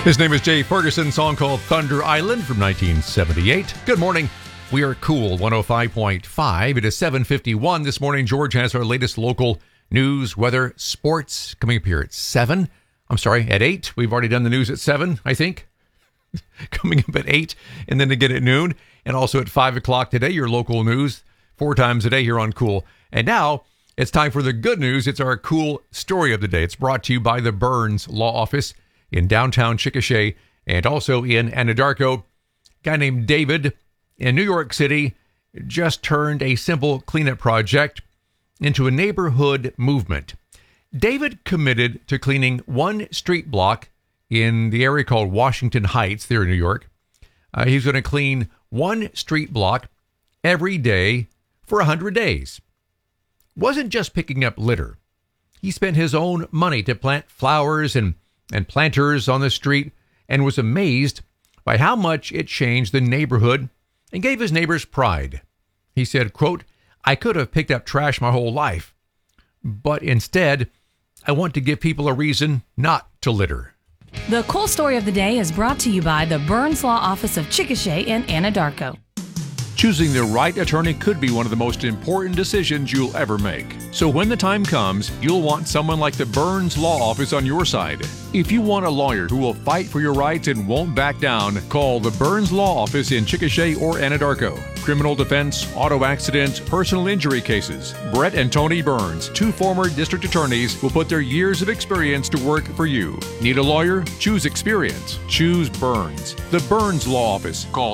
His name is Jay Ferguson, song called Thunder Island from 1978. Good morning. We are Cool 105.5. It is 7:51 this morning. George has our latest local news, weather, sports coming up here at 7. I'm sorry, at 8. We've already done the news at 7, I think. Coming up at 8 and then again at noon. And also at 5 o'clock today, your local news 4 times a day here on Cool. And now it's time for the good news. It's our Cool story of the day. It's brought to you by the Burns Law Office in downtown Chickasha and also in Anadarko. A guy named David in New York City just turned a simple cleanup project into a neighborhood movement. David committed to cleaning one street block in the area called Washington Heights there in New York. He's going to clean one street block every day for 100 days. Wasn't just picking up litter. He spent his own money to plant flowers and planters on the street and was amazed by how much it changed the neighborhood and gave his neighbors pride. He said, quote, "I could have picked up trash my whole life, but instead, I want to give people a reason not to litter." The Cool Story of the Day is brought to you by the Burns Law Office of Chickasha and Anadarko. Choosing the right attorney could be one of the most important decisions you'll ever make. So when the time comes, you'll want someone like the Burns Law Office on your side. If you want a lawyer who will fight for your rights and won't back down, call the Burns Law Office in Chickasha or Anadarko. Criminal defense, auto accidents, personal injury cases. Brett and Tony Burns, 2 former district attorneys, will put their years of experience to work for you. Need a lawyer? Choose experience. Choose Burns. The Burns Law Office. Call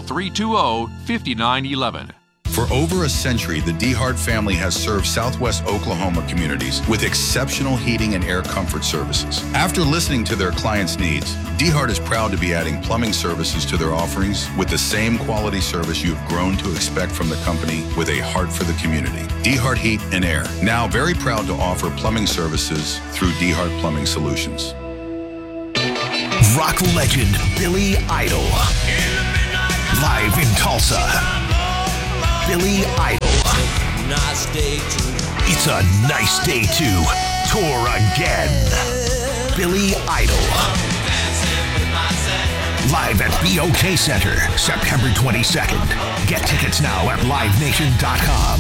320-5911. For over a century, the DeHart family has served Southwest Oklahoma communities with exceptional heating and air comfort services. After listening to their clients' needs, DeHart is proud to be adding plumbing services to their offerings with the same quality service you've grown to expect from the company with a heart for the community. DeHart Heat and Air, now very proud to offer plumbing services through DeHart Plumbing Solutions. Rock legend Billy Idol. Live in Tulsa. Billy Idol. It's a nice day to tour again. Billy Idol. Live at BOK Center, September 22nd. Get tickets now at livenation.com.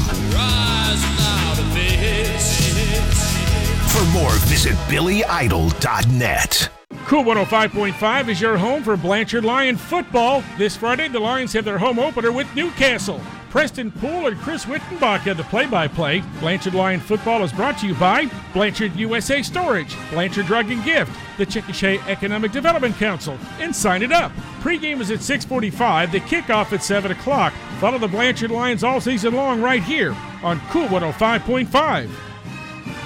For more, visit billyidol.net. Cool 105.5 is your home for Blanchard Lion football. This Friday, the Lions have their home opener with Newcastle. Preston Poole and Chris Wittenbach have the play-by-play. Blanchard Lion football is brought to you by Blanchard USA Storage, Blanchard Drug and Gift, the Chickasha Economic Development Council, and Sign It Up. Pre-game is at 6:45, the kickoff at 7 o'clock. Follow the Blanchard Lions all season long right here on Cool 105.5.